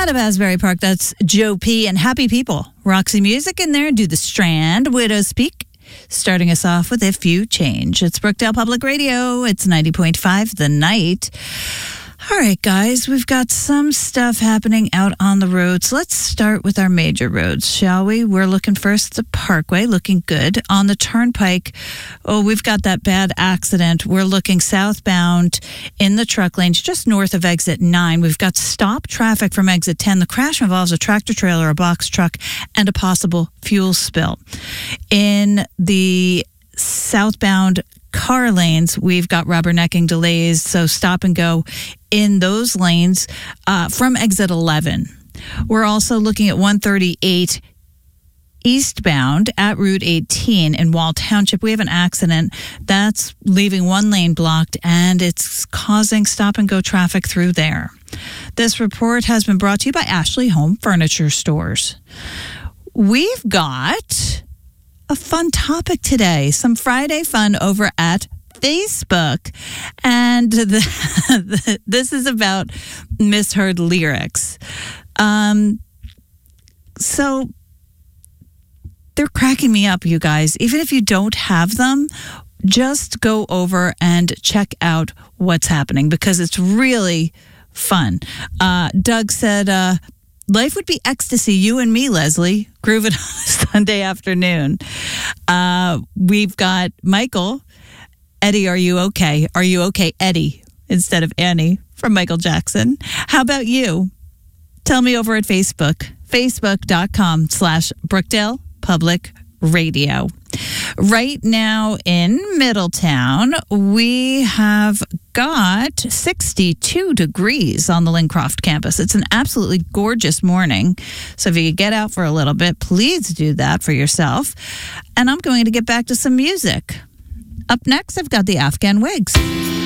Out of Asbury Park, that's Joe P. and Happy People. Roxy Music in there, Do the Strand, Widows Peak. Starting us off with If You Change. It's Brookdale Public Radio. It's 90.5 The Night. All right, guys, we've got some stuff happening out on the roads. Let's start with our major roads, shall we? We're looking first at the Parkway, looking good. On the Turnpike, we've got that bad accident. We're looking southbound in the truck lanes, just north of exit 9. We've got stop traffic from exit 10. The crash involves a tractor trailer, a box truck, and a possible fuel spill. In the southbound car lanes, we've got rubbernecking delays, so stop and go in those lanes from exit 11. We're also looking at 138 eastbound at Route 18 in Wall Township. We have an accident that's leaving one lane blocked, and it's causing stop and go traffic through there. This report has been brought to you by Ashley Home Furniture Stores. We've got a fun topic today, some Friday fun over at Facebook. And this is about misheard lyrics. So they're cracking me up, you guys. Even if you don't have them, just go over and check out what's happening because it's really fun. Doug said, life would be ecstasy, you and me, Leslie, grooving on a Sunday afternoon. We've got Michael. Eddie, are you okay? Are you okay, Eddie, instead of Annie from Michael Jackson? How about you? Tell me over at Facebook, facebook.com/Brookdale Public Radio. Right now in Middletown, we have got 62 degrees on the Lincroft campus. It's an absolutely gorgeous morning. So if you could get out for a little bit, please do that for yourself. And I'm going to get back to some music. Up next, I've got the Afghan Wigs.